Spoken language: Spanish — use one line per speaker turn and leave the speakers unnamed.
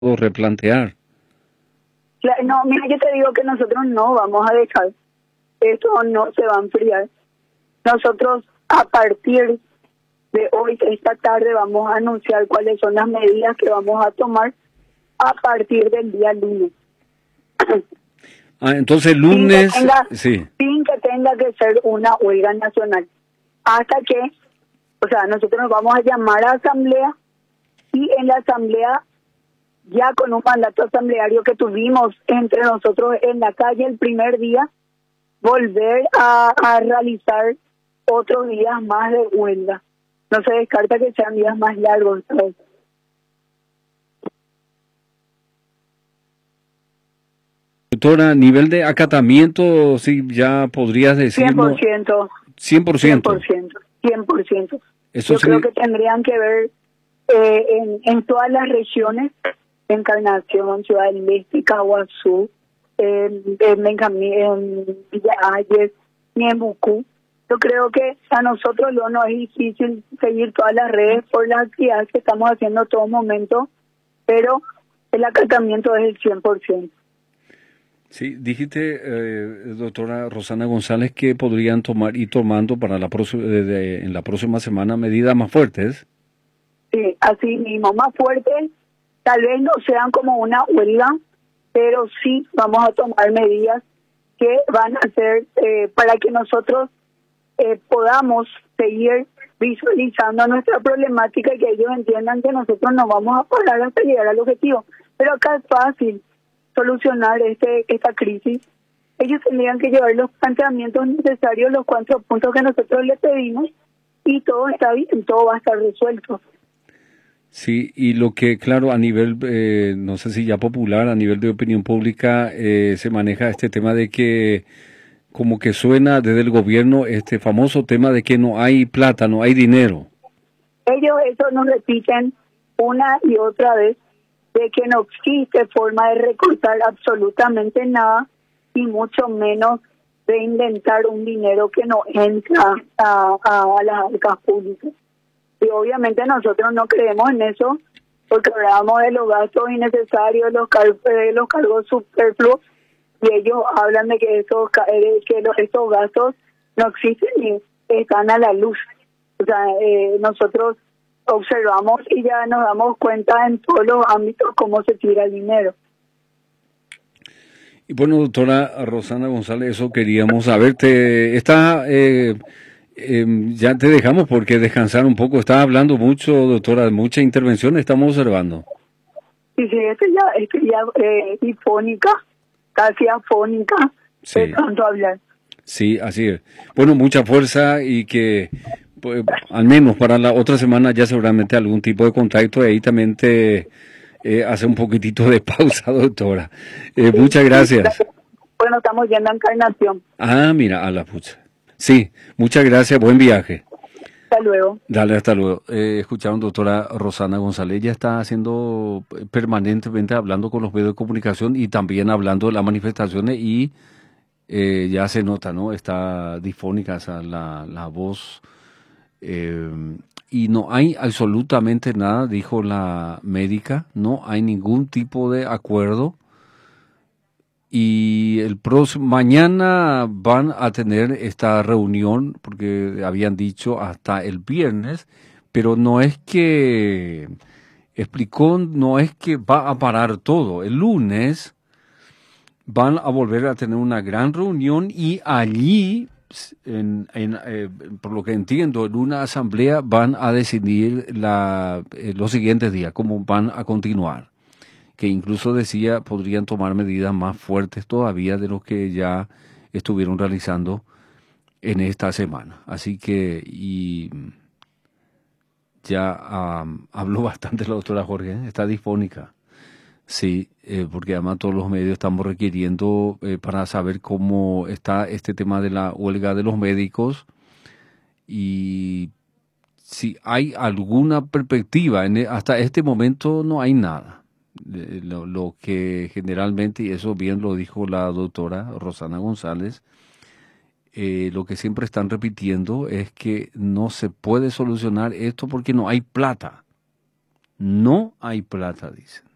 o replantear.
No, mira, yo te digo que nosotros no vamos a dejar, esto no se va a enfriar. Nosotros a partir de hoy, esta tarde, vamos a anunciar cuáles son las medidas que vamos a tomar a partir del día lunes.
Entonces lunes,
sin que tenga que ser una huelga nacional. Hasta que, o sea, nosotros nos vamos a llamar a asamblea y en la asamblea, ya con un mandato asambleario que tuvimos entre nosotros en la calle el primer día, volver a realizar otros días más de huelga. No se descarta que sean días más largos, ¿sabes?
Doctora, nivel de acatamiento, sí, ya podrías decirnos...
100%.
100%.
100%.
Eso
Yo creo que tendrían que ver en todas las regiones, Encarnación, Ciudad del Este, Caguazú, en Villa Ayes, Ñemucú. Yo creo que a nosotros no es difícil seguir todas las redes por las actividades que estamos haciendo en todo momento, pero el acatamiento es el 100%.
Sí, dijiste, doctora Rosana González, que podrían tomar y tomando para en la próxima semana medidas más fuertes.
Sí, así mismo, más fuertes. Tal vez no sean como una huelga, pero sí vamos a tomar medidas que van a ser para que nosotros podamos seguir visualizando nuestra problemática y que ellos entiendan que nosotros no vamos a parar hasta llegar al objetivo. Pero acá es fácil solucionar esta crisis. Ellos tendrían que llevar los planteamientos necesarios, los 4 puntos que nosotros les pedimos, y todo está bien, todo va a estar resuelto.
Sí, y lo que, claro, a nivel, no sé si ya popular, a nivel de opinión pública, se maneja este tema de que, como que suena desde el gobierno, este famoso tema de que no hay plata, no hay dinero.
Ellos eso nos repiten una y otra vez, de que no existe forma de recortar absolutamente nada, y mucho menos de inventar un dinero que no entra a las arcas públicas. Y obviamente nosotros no creemos en eso, porque hablamos de los gastos innecesarios, los cargos superfluos, y ellos hablan de que estos gastos no existen y están a la luz. O sea, nosotros observamos y ya nos damos cuenta en todos los ámbitos cómo se tira el dinero.
Y bueno, doctora Rosana González, eso queríamos saber. Ya te dejamos porque descansar un poco. Estás hablando mucho, doctora, mucha intervención estamos observando.
Sí, estoy ya difónica, casi afónica, de tanto hablar.
Sí, así es. Bueno, mucha fuerza y que pues, al menos para la otra semana ya seguramente algún tipo de contacto. Ahí también te hace un poquitito de pausa, doctora. Muchas gracias.
Bueno, estamos yendo a Encarnación.
Mira, a la pucha. Sí, muchas gracias, buen viaje.
Hasta luego.
Dale, hasta luego. Escucharon doctora Rosana González, ella está haciendo permanentemente, hablando con los medios de comunicación y también hablando de las manifestaciones y ya se nota, ¿no? Está difónica la voz y no hay absolutamente nada, dijo la médica, no hay ningún tipo de acuerdo. Y mañana van a tener esta reunión, porque habían dicho hasta el viernes, pero no es que, explicó, no es que va a parar todo. El lunes van a volver a tener una gran reunión y allí, por lo que entiendo, en una asamblea van a decidir los siguientes días, cómo van a continuar. Que incluso decía podrían tomar medidas más fuertes todavía de lo que ya estuvieron realizando en esta semana. Así que ya habló bastante la doctora Jorge, está difónica. Sí, porque además todos los medios estamos requiriendo para saber cómo está este tema de la huelga de los médicos y si hay alguna perspectiva. Hasta este momento no hay nada. Lo que generalmente, y eso bien lo dijo la doctora Rosana González, lo que siempre están repitiendo es que no se puede solucionar esto porque no hay plata. No hay plata, dicen.